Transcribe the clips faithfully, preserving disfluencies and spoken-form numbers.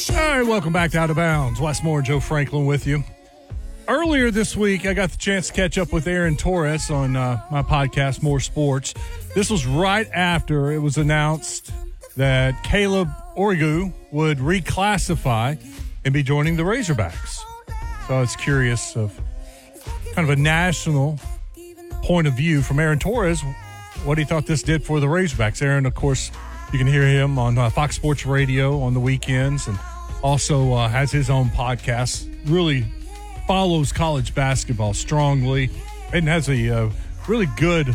All right, welcome back to Out of Bounds. Wes Moore and Joe Franklin with you. Earlier this week, I got the chance to catch up with Aaron Torres on uh, my podcast, More Sports. This was right after it was announced that Caleb Origu would reclassify and be joining the Razorbacks. So I was curious of kind of a national point of view from Aaron Torres, what he thought this did for the Razorbacks. Aaron, of course, you can hear him on uh, Fox Sports Radio on the weekends, and also uh, has his own podcast. Really follows college basketball strongly and has a uh, really good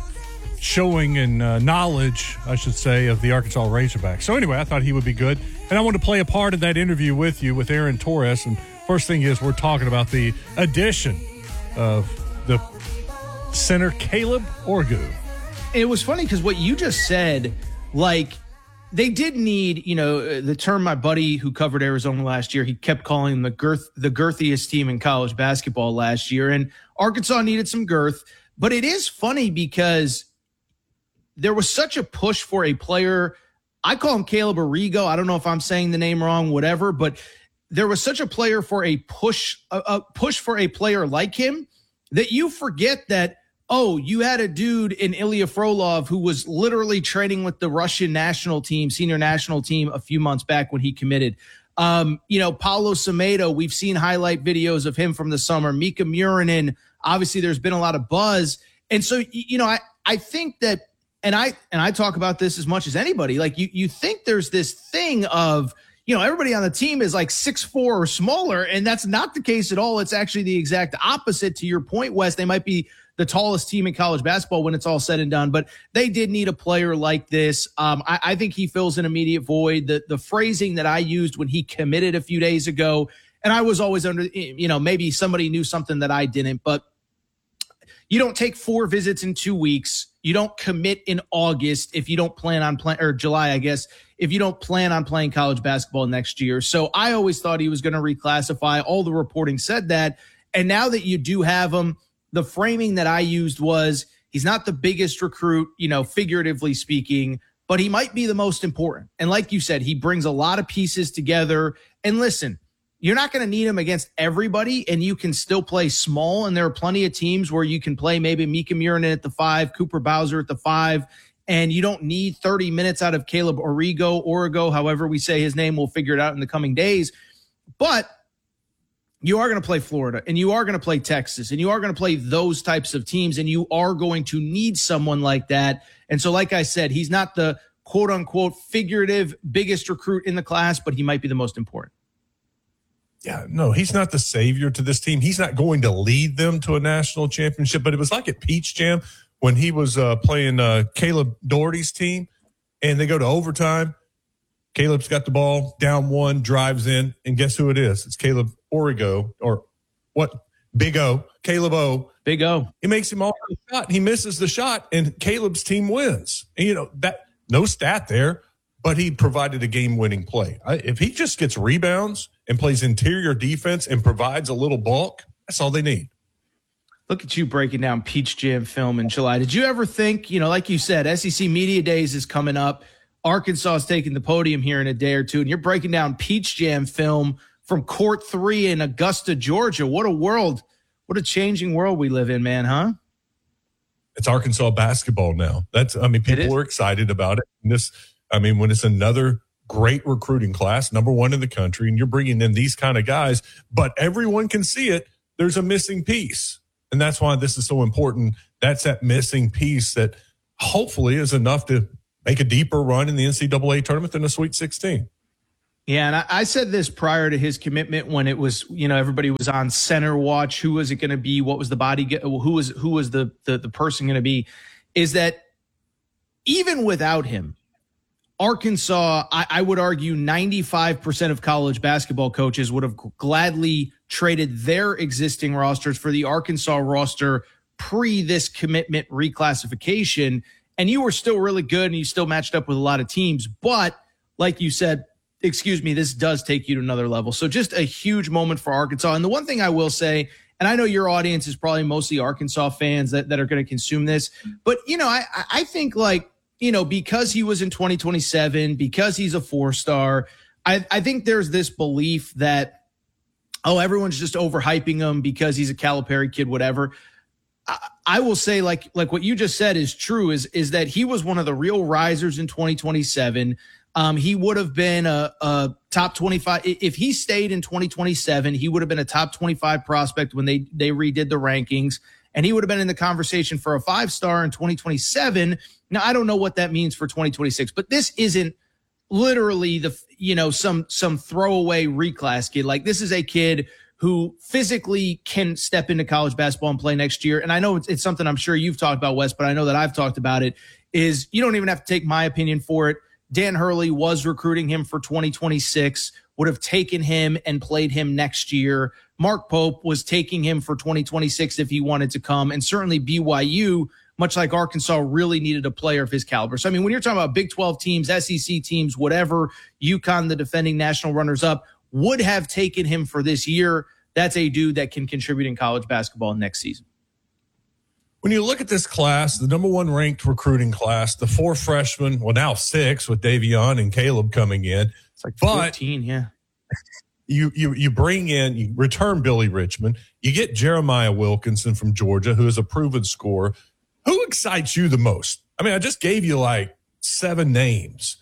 showing and uh, knowledge, I should say, of the Arkansas Razorbacks. So anyway, I thought he would be good. And I want to play a part of that interview with you with Aaron Torres. And first thing is we're talking about the addition of the center Caleb Origu. It was funny because what you just said, like, they did need, you know, the term my buddy who covered Arizona last year, he kept calling them the girth, the girthiest team in college basketball last year. And Arkansas needed some girth. But it is funny because there was such a push for a player. I call him Caleb Origo. I don't know if I'm saying the name wrong, whatever, but there was such a player for a push, a, a push for a player like him that you forget that, oh, you had a dude in Ilya Frolov who was literally training with the Russian national team, senior national team a few months back when he committed. Um, you know, Paulo Semedo, we've seen highlight videos of him from the summer. Mika Murinen, obviously there's been a lot of buzz. And so, you know, I, I think that, and I, and I talk about this as much as anybody, like you, you think there's this thing of, you know, everybody on the team is like six foot four or smaller, and that's not the case at all. It's actually the exact opposite to your point, Wes. They might be the tallest team in college basketball when it's all said and done, but they did need a player like this. Um, I, I think he fills an immediate void. The, the phrasing that I used when he committed a few days ago, and I was always under, you know, maybe somebody knew something that I didn't, but you don't take four visits in two weeks. You don't commit in August if you don't plan on playing, or July, I guess, if you don't plan on playing college basketball next year. So I always thought he was going to reclassify. All the reporting said that. And now that you do have him, the framing that I used was he's not the biggest recruit, you know, figuratively speaking, but he might be the most important. And like you said, he brings a lot of pieces together. And listen, you're not going to need him against everybody, and you can still play small. And there are plenty of teams where you can play maybe Mika Murinen at the five, Cooper Bowser at the five, and you don't need thirty minutes out of Caleb Origo, Origo, however we say his name. We'll figure it out in the coming days. But you are going to play Florida, and you are going to play Texas, and you are going to play those types of teams, and you are going to need someone like that. And so, like I said, he's not the quote-unquote figurative biggest recruit in the class, but he might be the most important. Yeah, no, he's not the savior to this team. He's not going to lead them to a national championship, but it was like at Peach Jam when he was uh, playing uh, Caleb Doherty's team, and they go to overtime. Caleb's got the ball, down one, drives in, and guess who it is? It's Caleb Origo, or what? Big O, Caleb O. Big O. He makes him all the shot. He misses the shot, and Caleb's team wins. And, you know, that no stat there, but he provided a game-winning play. I, if he just gets rebounds and plays interior defense and provides a little bulk, that's all they need. Look at you breaking down Peach Jam film in July. Did you ever think, you know, like you said, S E C Media Days is coming up. Arkansas is taking the podium here in a day or two, and you're breaking down Peach Jam film from Court three in Augusta, Georgia. What a world. What a changing world we live in, man, huh? It's Arkansas basketball now. That's, I mean, people are excited about it. And this, I mean, when it's another great recruiting class, number one in the country, and you're bringing in these kind of guys, but everyone can see it, there's a missing piece. And that's why this is so important. That's that missing piece that hopefully is enough to make a deeper run in the N C double A tournament than a Sweet sixteen. Yeah, and I, I said this prior to his commitment when it was, you know, everybody was on center watch. Who was it going to be? What was the body? Who was who was the the, the person going to be? Is that even without him, Arkansas, I, I would argue ninety-five percent of college basketball coaches would have gladly traded their existing rosters for the Arkansas roster pre this commitment reclassification. And you were still really good and you still matched up with a lot of teams. But like you said, excuse me, this does take you to another level. So just a huge moment for Arkansas. And the one thing I will say, and I know your audience is probably mostly Arkansas fans that, that are going to consume this, but, you know, I, I think like, you know, because he was in twenty twenty-seven, because he's a four-star, I, I think there's this belief that, oh, everyone's just overhyping him because he's a Calipari kid, whatever. I, I will say, like, like what you just said is true, is, is that he was one of the real risers in twenty twenty-seven. Um, he would have been a, a top twenty-five. If he stayed in twenty twenty-seven, he would have been a top twenty-five prospect when they, they redid the rankings, and he would have been in the conversation for a five-star in twenty twenty-seven. Now, I don't know what that means for twenty twenty-six, but this isn't literally the, you know, some, some throwaway reclass kid. Like, this is a kid who physically can step into college basketball and play next year. And I know it's, it's something I'm sure you've talked about, Wes, but I know that I've talked about it, is you don't even have to take my opinion for it. Dan Hurley was recruiting him for twenty twenty-six, would have taken him and played him next year. Mark Pope was taking him for twenty twenty-six if he wanted to come. And certainly B Y U, much like Arkansas, really needed a player of his caliber. So, I mean, when you're talking about Big twelve teams, S E C teams, whatever, UConn, the defending national runners-up, would have taken him for this year. That's a dude that can contribute in college basketball next season. When you look at this class, the number one ranked recruiting class, the four freshmen, well, now six with Davion and Caleb coming in. It's like but fourteen, yeah. You, you, you bring in, you return Billy Richmond. You get Jeremiah Wilkinson from Georgia, who is a proven scorer. Who excites you the most? I mean, I just gave you like seven names.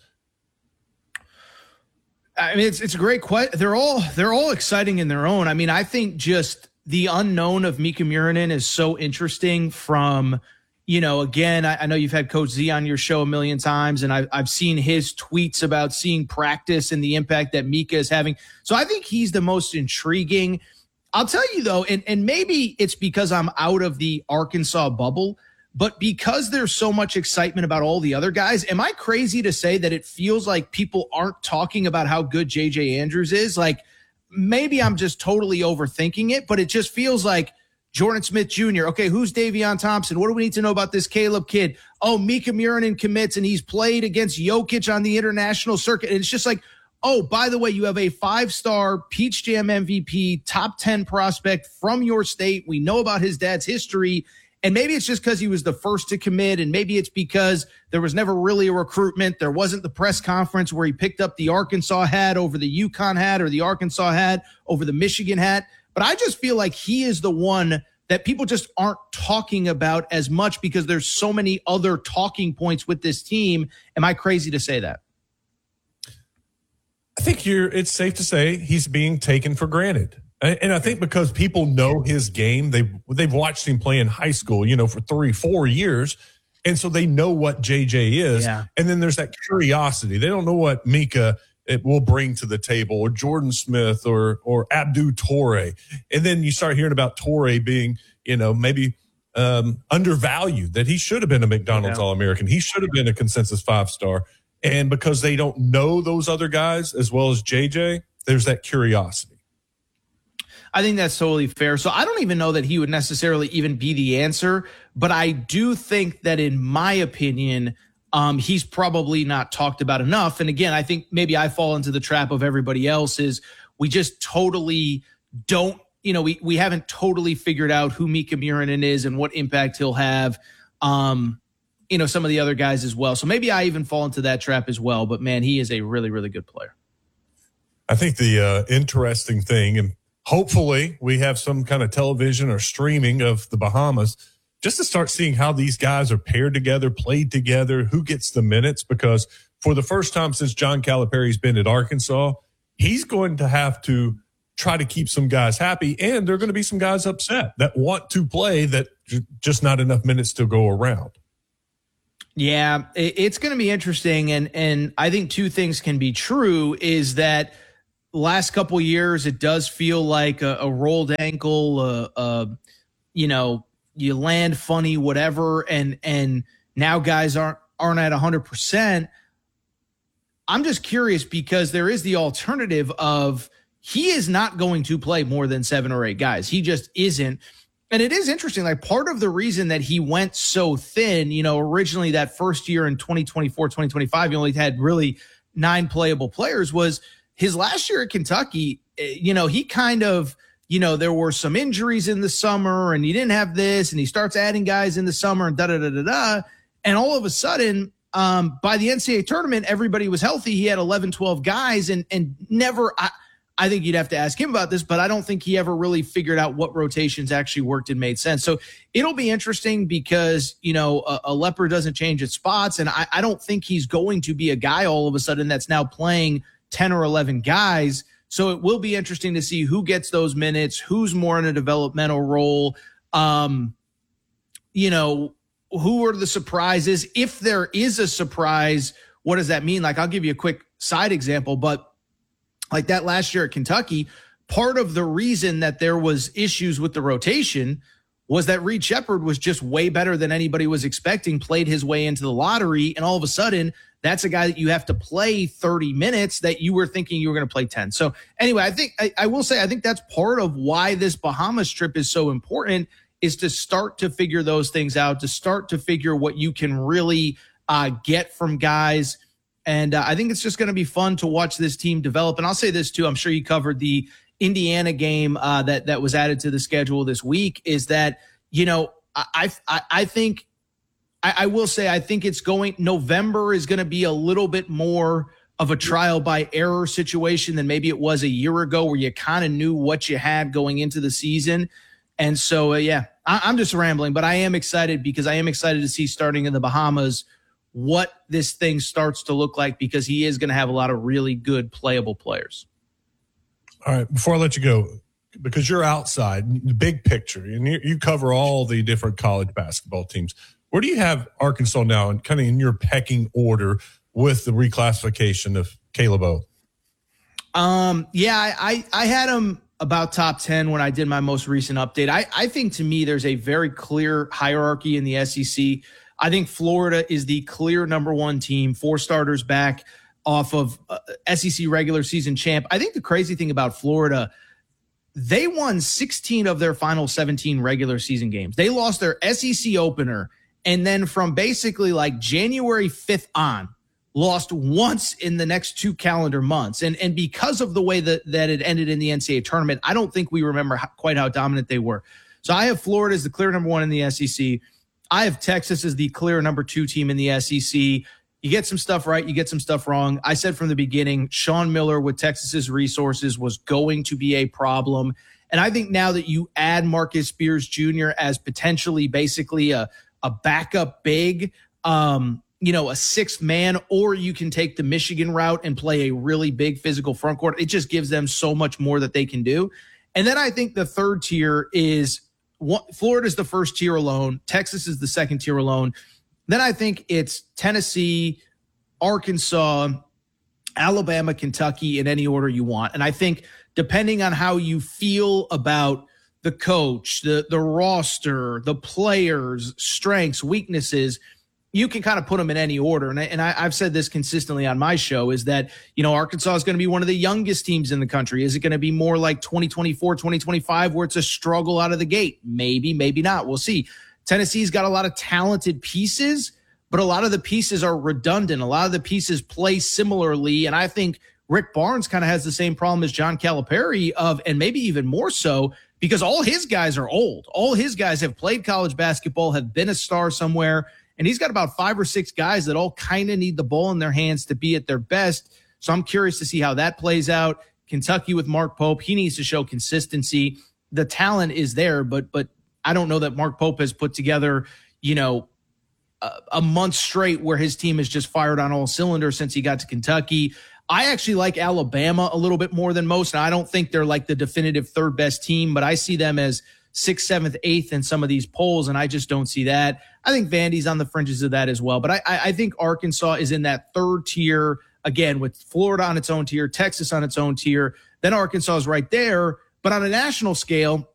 I mean, it's it's a great question. They're all they're all exciting in their own. I mean, I think just the unknown of Mika Murinen is so interesting. From, you know, again, I, I know you've had Coach Z on your show a million times, and I, I've seen his tweets about seeing practice and the impact that Mika is having. So I think he's the most intriguing. I'll tell you though, and and maybe it's because I'm out of the Arkansas bubble, but because there's so much excitement about all the other guys, am I crazy to say that it feels like people aren't talking about how good J J Andrews is? Like, maybe I'm just totally overthinking it, but it just feels like Jordan Smith Junior Okay, who's Davion Thompson? What do we need to know about this Caleb kid? Oh, Mika Murinen commits, and he's played against Jokic on the international circuit. And it's just like, oh, by the way, you have a five-star Peach Jam M V P, top ten prospect from your state. We know about his dad's history. And maybe it's just because he was the first to commit, and maybe it's because there was never really a recruitment. There wasn't the press conference where he picked up the Arkansas hat over the UConn hat or the Arkansas hat over the Michigan hat. But I just feel like he is the one that people just aren't talking about as much because there's so many other talking points with this team. Am I crazy to say that? I think you're. It's safe to say he's being taken for granted. And I think because people know his game, they've, they've watched him play in high school, you know, for three, four years. And so they know what J J is. Yeah. And then there's that curiosity. They don't know what Mika it will bring to the table, or Jordan Smith, or or Abdou Toure. And then you start hearing about Toure being, you know, maybe um, undervalued, that he should have been a McDonald's yeah. All-American. He should have been a consensus five-star. And because they don't know those other guys as well as J J, there's that curiosity. I think that's totally fair. So I don't even know that he would necessarily even be the answer, but I do think that, in my opinion, um, he's probably not talked about enough. And again, I think maybe I fall into the trap of everybody else, is we just totally don't, you know, we, we haven't totally figured out who Mika Murinen is and what impact he'll have. Um, you know, some of the other guys as well. So maybe I even fall into that trap as well, but man, he is a really, really good player. I think the uh, interesting thing, and hopefully we have some kind of television or streaming of the Bahamas just to start seeing how these guys are paired together, played together, who gets the minutes, because for the first time since John Calipari's been at Arkansas, he's going to have to try to keep some guys happy, and there are going to be some guys upset that want to play that just not enough minutes to go around. Yeah, it's going to be interesting, and and I think two things can be true, is that last couple of years, it does feel like a, a rolled ankle, uh, uh, you know, you land funny, whatever, and and now guys aren't aren't at one hundred percent. I'm just curious, because there is the alternative of he is not going to play more than seven or eight guys. He just isn't. And it is interesting, like part of the reason that he went so thin, you know, originally that first year in twenty twenty-four, twenty twenty-five, he only had really nine playable players, was his last year at Kentucky. You know, he kind of, you know, there were some injuries in the summer, and he didn't have this, and he starts adding guys in the summer, and da da da da da. And all of a sudden, um, by the N C double A tournament, everybody was healthy. He had eleven, twelve guys and, and never, I, I think you'd have to ask him about this, but I don't think he ever really figured out what rotations actually worked and made sense. So it'll be interesting because, you know, a, a leopard doesn't change its spots. And I, I don't think he's going to be a guy all of a sudden that's now playing ten or eleven guys. So it will be interesting to see who gets those minutes, who's more in a developmental role. Um, you know, who are the surprises? If there is a surprise, what does that mean? Like, I'll give you a quick side example, but like that last year at Kentucky, part of the reason that there was issues with the rotation was that Reed Sheppard was just way better than anybody was expecting, played his way into the lottery, and all of a sudden, that's a guy that you have to play thirty minutes that you were thinking you were going to play ten. So anyway, I think I, I will say I think that's part of why this Bahamas trip is so important, is to start to figure those things out, to start to figure what you can really uh, get from guys. And uh, I think it's just going to be fun to watch this team develop. And I'll say this too, I'm sure you covered the Indiana game uh, that, that was added to the schedule this week, is that, you know, I, I, I think, I, I will say, I think it's going, November is going to be a little bit more of a trial by error situation than maybe it was a year ago, where you kind of knew what you had going into the season. And so, uh, yeah, I, I'm just rambling, but I am excited because I am excited to see, starting in the Bahamas, what this thing starts to look like, because he is going to have a lot of really good playable players. All right, before I let you go, because you're outside, the big picture, and you, you cover all the different college basketball teams, where do you have Arkansas now, and kind of in your pecking order with the reclassification of Caleb O? Um, yeah, I, I, I had him about top ten when I did my most recent update. I, I think, to me, there's a very clear hierarchy in the S E C. I think Florida is the clear number one team, four starters back off of uh, S E C regular season champ. I think the crazy thing about Florida, they won sixteen of their final seventeen regular season games. They lost their S E C opener, and then from basically like January fifth on, lost once in the next two calendar months. And, and because of the way that, that it ended in the N C double A tournament, I don't think we remember how, quite how dominant they were. So I have Florida as the clear number one in the S E C. I have Texas as the clear number two team in the S E C. You get some stuff right, you get some stuff wrong. I said from the beginning, Sean Miller with Texas's resources was going to be a problem. And I think now that you add Marcus Spears Junior as potentially basically a, a backup big, um, you know, a sixth man, or you can take the Michigan route and play a really big physical front court. It just gives them so much more that they can do. And then I think the third tier is Florida's the first tier alone. Texas is the second tier alone. Then I think it's Tennessee, Arkansas, Alabama, Kentucky, in any order you want. And I think depending on how you feel about the coach, the, the roster, the players, strengths, weaknesses, you can kind of put them in any order. And, I, and I, I've said this consistently on my show, is that, you know, Arkansas is going to be one of the youngest teams in the country. Is it going to be more like twenty twenty-four, twenty twenty-five, where it's a struggle out of the gate? Maybe, maybe not. We'll see. Tennessee's got a lot of talented pieces, but a lot of the pieces are redundant. A lot of the pieces play similarly. And I think Rick Barnes kind of has the same problem as John Calipari of, and maybe even more so, because all his guys are old. All his guys have played college basketball, have been a star somewhere. And he's got about five or six guys that all kind of need the ball in their hands to be at their best. So I'm curious to see how that plays out. Kentucky with Mark Pope, he needs to show consistency. The talent is there, but but I don't know that Mark Pope has put together, you know, a, a month straight where his team has just fired on all cylinders since he got to Kentucky. I actually like Alabama a little bit more than most, and I don't think they're like the definitive third best team, but I see them as sixth, seventh, eighth in some of these polls, and I just don't see that. I think Vandy's on the fringes of that as well, but I, I think Arkansas is in that third tier, again, with Florida on its own tier, Texas on its own tier. Then Arkansas is right there, but on a national scale,